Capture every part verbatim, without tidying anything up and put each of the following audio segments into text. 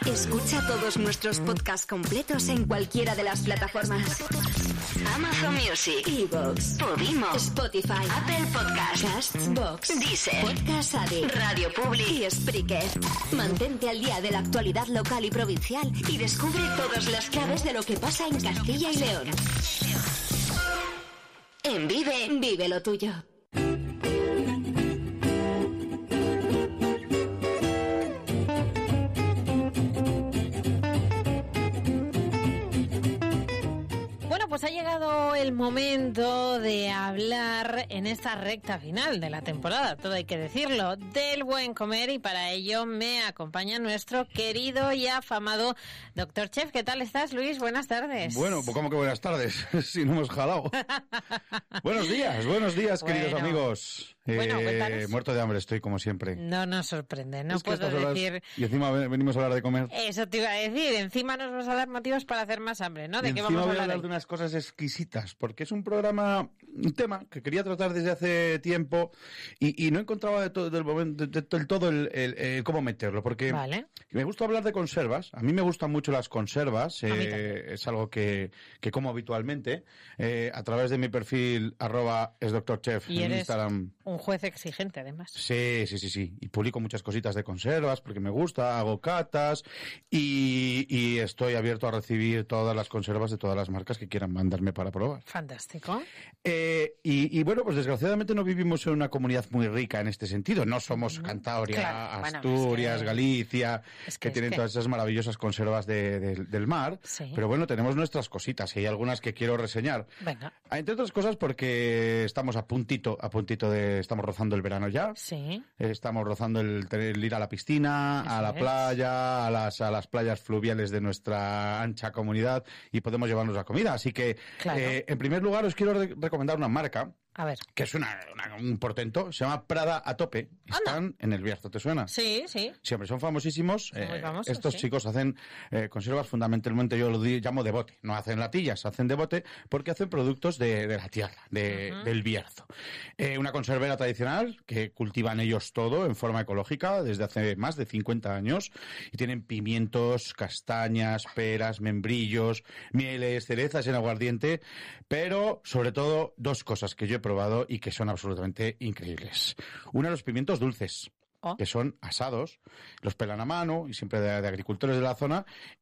Escucha todos nuestros podcasts completos en cualquiera de las plataformas: Amazon Music, iVoox, Podimo, Spotify, Apple Podcasts, Castbox, Deezer, Podcast Addict, Radio Public y Spreaker. Mantente al día de la actualidad local y provincial y descubre todas las claves de lo que pasa en Castilla y León. En Vive, vive lo tuyo. Pues ha llegado el momento de hablar en esta recta final de la temporada, todo hay que decirlo, del buen comer, y para ello me acompaña nuestro querido y afamado doctor Chef. ¿Qué tal estás, Luis? Buenas tardes. Bueno, pues ¿cómo que buenas tardes? Si no hemos jalado. Buenos días, buenos días, bueno, queridos amigos. Bueno, eh, muerto de hambre estoy, como siempre. No nos sorprende, no es que puedo horas, decir... Y encima venimos a hablar de comer. Eso te iba a decir, encima nos vas a dar motivos para hacer más hambre, ¿no? ¿De y qué encima vamos a voy hablar? a hablar de unas cosas exquisitas, porque es un programa, un tema que quería tratar desde hace tiempo y, y no encontraba de todo, del, momento, de, de, del todo el, el, el cómo meterlo, porque vale. Me gusta hablar de conservas. A mí me gustan mucho las conservas, eh, es algo que, que como habitualmente, eh, a través de mi perfil arroba es doctor chef y en eres Instagram. Un juez exigente, además. Sí, sí, sí, sí. Y publico muchas cositas de conservas porque me gusta, hago catas y, y estoy abierto a recibir todas las conservas de todas las marcas que quieran mandarme para probar. Fantástico. Eh, y, y bueno, pues desgraciadamente no vivimos en una comunidad muy rica en este sentido. No somos Cantabria, claro. Asturias, bueno, es que, Galicia, es que, que tienen es que... todas esas maravillosas conservas de, de, del mar. Sí. Pero bueno, tenemos nuestras cositas y hay algunas que quiero reseñar. Venga. Entre otras cosas porque estamos a puntito, a puntito de, estamos rozando el verano ya. Sí. Estamos rozando el, el ir a la piscina, Eso a la es. playa, a las, a las playas fluviales de nuestra ancha comunidad y podemos llevarnos la comida. Así que, claro. eh, en primer lugar, os quiero re- recomendar una marca. A ver. Que es una, una, un portento, se llama Prada a tope. Están Anda. en el Bierzo, ¿te suena? Sí, sí. Siempre son famosísimos. Son muy eh, famosos, estos sí. chicos hacen eh, conservas fundamentalmente, yo lo di, llamo de bote. No hacen latillas, hacen de bote porque hacen productos de, de la tierra, de, uh-huh. del Bierzo. Eh, una conservera tradicional que cultivan ellos todo en forma ecológica desde hace más de cincuenta años y tienen pimientos, castañas, peras, membrillos, mieles, cerezas en aguardiente, pero sobre todo dos cosas que yo he probado y que son absolutamente increíbles. Uno, los pimientos dulces. Oh. Que son asados, los pelan a mano y siempre de, de agricultores de la zona,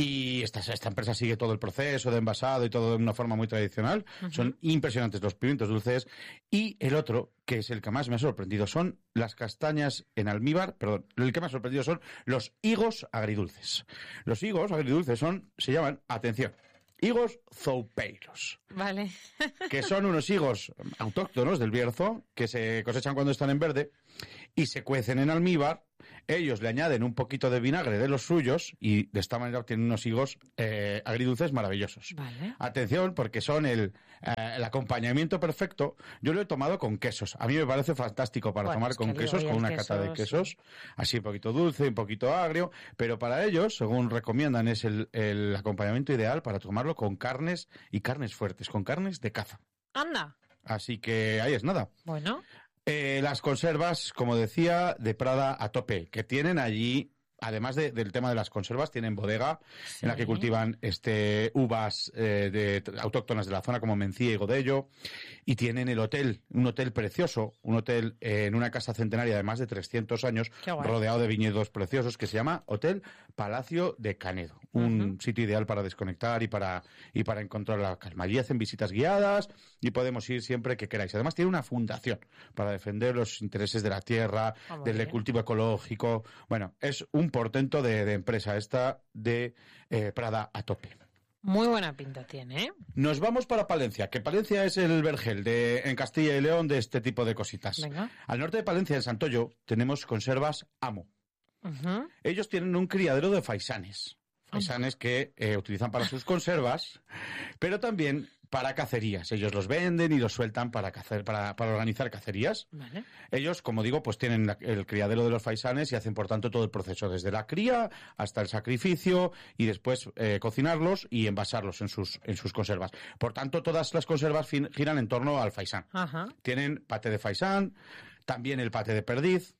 y esta, esta empresa sigue todo el proceso de envasado y todo de una forma muy tradicional. Uh-huh. Son impresionantes los pimientos dulces. Y el otro, que es el que más me ha sorprendido, son las castañas en almíbar, perdón, el que me ha sorprendido son los higos agridulces. Los higos agridulces son, se llaman, atención, higos zoupeiros. Vale. Que son unos higos autóctonos del Bierzo que se cosechan cuando están en verde y se cuecen en almíbar. Ellos le añaden un poquito de vinagre de los suyos y de esta manera obtienen unos higos eh, agridulces maravillosos. Vale. Atención, porque son el, eh, el acompañamiento perfecto. Yo lo he tomado con quesos. A mí me parece fantástico para bueno, tomar es con quesos, con una queso, cata de quesos, sí. Así un poquito dulce, un poquito agrio, pero para ellos, según recomiendan, es el, el acompañamiento ideal para tomarlo con carnes y carnes fuertes, con carnes de caza. Anda. Así que ahí es nada. Bueno. Eh, las conservas, como decía, de Prada a tope, que tienen allí, además de, del tema de las conservas, tienen bodega sí. en la que cultivan este uvas eh, de, autóctonas de la zona como Mencía y Godello, y tienen el hotel, un hotel precioso, un hotel eh, en una casa centenaria de más de trescientos años, rodeado de viñedos preciosos, que se llama Hotel Palacio de Canedo, un uh-huh. sitio ideal para desconectar y para y para encontrar la calma. Allí hacen visitas guiadas y podemos ir siempre que queráis. Además tiene una fundación para defender los intereses de la tierra, oh, del bien. cultivo ecológico. Bueno, es un portento de, de empresa esta de eh, Prada a tope. Muy buena pinta tiene, ¿eh? Nos vamos para Palencia, que Palencia es el vergel de, en Castilla y León de este tipo de cositas. Venga. Al norte de Palencia, en Santoyo, tenemos conservas Amo. Uh-huh. Ellos tienen un criadero de faisanes. Faisanes uh-huh. que eh, utilizan para sus conservas, pero también para cacerías. Ellos los venden y los sueltan para cacer, para, para organizar cacerías. Vale. Ellos, como digo, pues tienen la, el criadero de los faisanes y hacen, por tanto, todo el proceso, desde la cría hasta el sacrificio y después eh, cocinarlos y envasarlos en sus, en sus conservas. Por tanto, todas las conservas fin, giran en torno al faisán. Ajá. Tienen paté de faisán, también el paté de perdiz,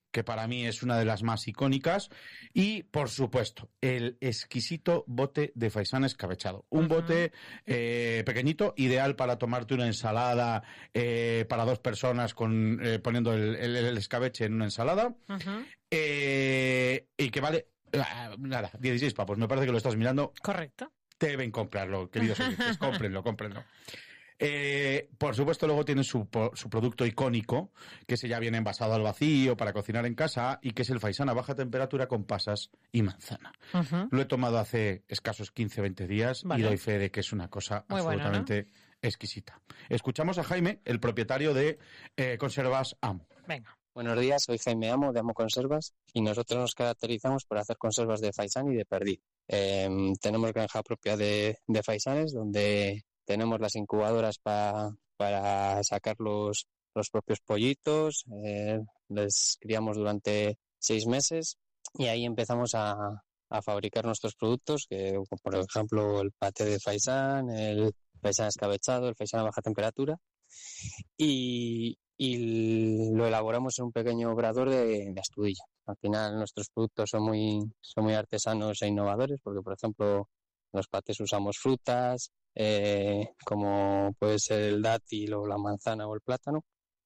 que para mí es una de las más icónicas, y, por supuesto, el exquisito bote de faisán escabechado. Un uh-huh. bote eh, pequeñito, ideal para tomarte una ensalada eh, para dos personas con eh, poniendo el, el, el escabeche en una ensalada, uh-huh. eh, y que vale, nada, dieciséis pavos. Me parece que lo estás mirando. Correcto. Deben comprarlo, queridos oyentes, cómprenlo, cómprenlo. Eh, por supuesto, luego tiene su, su producto icónico, que ese ya viene envasado al vacío para cocinar en casa, y que es el faisán a baja temperatura con pasas y manzana. Uh-huh. Lo he tomado hace escasos quince, veinte días, vale. y doy fe de que es una cosa Muy absolutamente bueno, ¿no? exquisita. Escuchamos a Jaime, el propietario de eh, Conservas Amo. Venga. Buenos días, soy Jaime Amo de Amo Conservas, y nosotros nos caracterizamos por hacer conservas de faisán y de perdí. Eh, tenemos granja propia de, de faisanes, donde tenemos las incubadoras pa, para sacar los, los propios pollitos, eh, les criamos durante seis meses y ahí empezamos a, a fabricar nuestros productos, que por ejemplo el paté de faisán, el faisán escabechado, el faisán a baja temperatura, y, y lo elaboramos en un pequeño obrador de, de Astudillo. Al final nuestros productos son muy, son muy artesanos e innovadores, porque por ejemplo en los patés usamos frutas, Eh, como puede ser el dátil o la manzana o el plátano,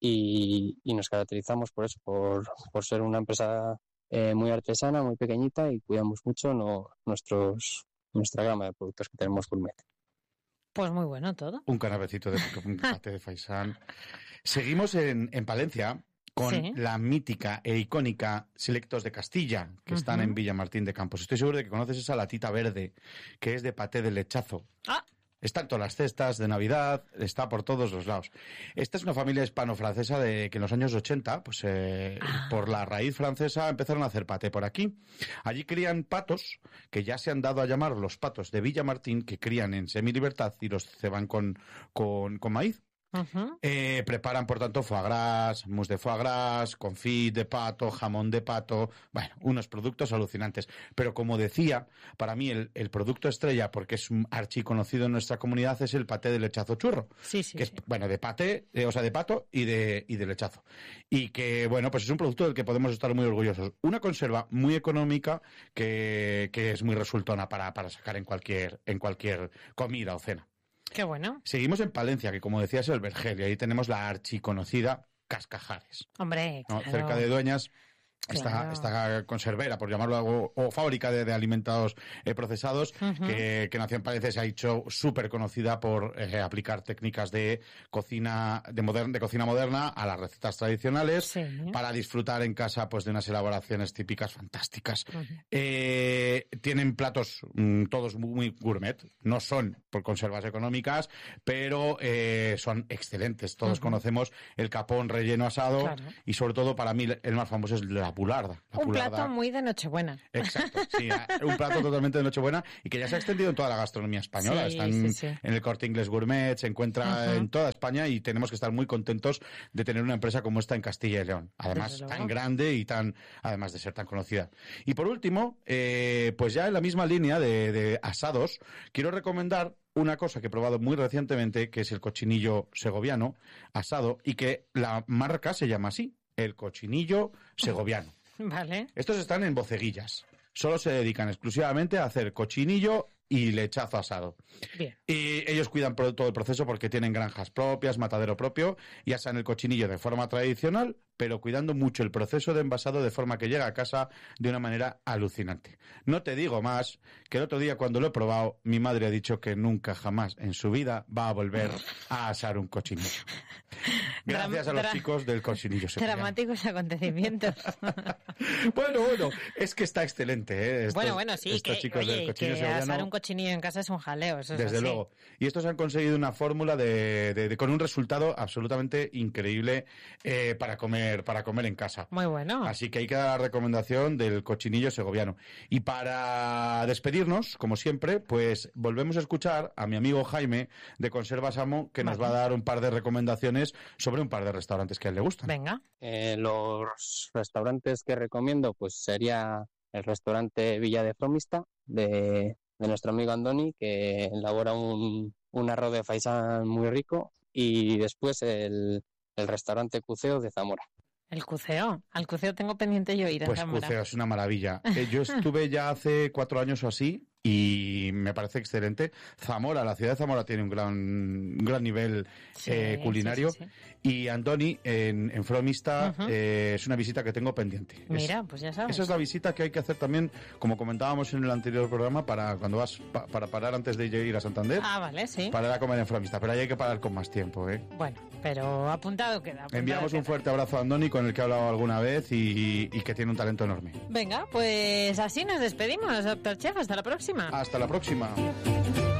y, y nos caracterizamos por eso, por, por ser una empresa eh, muy artesana, muy pequeñita, y cuidamos mucho no, nuestros nuestra gama de productos que tenemos gourmet. Pues muy bueno todo. Un canapecito de un paté de faisán. Seguimos en, en Palencia con sí. la mítica e icónica Selectos de Castilla, que uh-huh. están en Villamartín de Campos. Estoy seguro de que conoces esa latita verde, que es de paté de lechazo. Ah. Está en todas las cestas de Navidad, está por todos los lados. Esta es una familia hispano-francesa de que en los años ochenta, pues eh, ah. por la raíz francesa, empezaron a hacer paté por aquí. Allí crían patos, que ya se han dado a llamar los patos de Villamartín, que crían en semilibertad y los ceban con, con, con maíz. Uh-huh. Eh, preparan, por tanto, foie gras, mousse de foie gras, confit de pato, jamón de pato, bueno, unos productos alucinantes. Pero como decía, para mí el, el producto estrella, porque es un archiconocido en nuestra comunidad, es el paté de lechazo churro. Sí, sí, que sí. es, bueno, de paté, eh, o sea, de pato y de, y de lechazo. Y que, bueno, pues es un producto del que podemos estar muy orgullosos. Una conserva muy económica que, que es muy resultona para, para sacar en cualquier, en cualquier comida o cena. Qué bueno. Seguimos en Palencia, que como decías, es el Vergel, y ahí tenemos la archiconocida Cascajares. Hombre, ¿no? claro. Cerca de Dueñas. Claro. Esta, esta conservera, por llamarlo algo, o fábrica de, de alimentados eh, procesados, uh-huh. que, que nació en Palencia, se ha hecho súper conocida por eh, aplicar técnicas de cocina de, modern, de cocina moderna a las recetas tradicionales, sí. para disfrutar en casa pues de unas elaboraciones típicas fantásticas. Uh-huh. Eh, tienen platos mmm, todos muy, muy gourmet, no son por conservas económicas, pero eh, son excelentes. Todos uh-huh. conocemos el capón relleno asado, claro. y sobre todo para mí el más famoso es la pularda. La un pularda. plato muy de Nochebuena. Exacto, sí, un plato totalmente de Nochebuena y que ya se ha extendido en toda la gastronomía española. Sí, Está en, sí, sí. en el Corte Inglés Gourmet, se encuentra uh-huh. en toda España, y tenemos que estar muy contentos de tener una empresa como esta en Castilla y León. Además, tan grande y tan, además de ser tan conocida. Y por último, eh, pues ya en la misma línea de, de asados, quiero recomendar una cosa que he probado muy recientemente, que es el cochinillo segoviano asado, y que la marca se llama así, el cochinillo segoviano. Vale. Estos están en Boceguillas. Solo se dedican exclusivamente a hacer cochinillo y lechazo asado. Bien. Y ellos cuidan todo el proceso porque tienen granjas propias, matadero propio, y asan el cochinillo de forma tradicional, pero cuidando mucho el proceso de envasado de forma que llega a casa de una manera alucinante. No te digo más que el otro día, cuando lo he probado, mi madre ha dicho que nunca jamás en su vida va a volver a asar un cochinillo. Gracias a los chicos del cochinillo segoviano. Dramáticos acontecimientos. Bueno, bueno, es que está excelente, ¿eh? Estos, bueno, bueno, sí, estos que, chicos oye, del cochinillo que segoviano, asar un cochinillo en casa es un jaleo, eso es desde así. luego. Y estos han conseguido una fórmula de, de, de con un resultado absolutamente increíble eh, para comer, para comer en casa. Muy bueno. Así que hay que dar la recomendación del cochinillo segoviano. Y para despedirnos, como siempre, pues volvemos a escuchar a mi amigo Jaime de Conservas Amo, que vale. nos va a dar un par de recomendaciones sobre un par de restaurantes que a él le gustan. Venga. Eh, los restaurantes que recomiendo, pues sería el restaurante Villa de Fromista, de, de nuestro amigo Andoni, que elabora un, un arroz de faisán muy rico, y después el, el restaurante Cuceo de Zamora. El Cuceo. Al Cuceo tengo pendiente yo ir a Pues Zamora. Cuceo es una maravilla. Eh, yo estuve ya hace cuatro años o así y me parece excelente. Zamora, la ciudad de Zamora tiene un gran, un gran nivel Sí, eh, culinario. sí, sí, sí. Y Andoni, en, en Fromista, Ujú. eh, es una visita que tengo pendiente. Es- Mira, pues ya sabes. Esa es la visita que hay que hacer también, como comentábamos en el anterior programa, para cuando vas pa- para parar antes de ir a Santander, Ah, vale, sí. parar a comer en Fromista. Pero ahí hay que parar con más tiempo, ¿eh? Bueno, pero apuntado queda. apuntado Enviamos un queda. fuerte abrazo a Andoni, con el que he hablado alguna vez y, y que tiene un talento enorme. Venga, pues así nos despedimos, doctor Chef. Hasta la próxima. Hasta la próxima.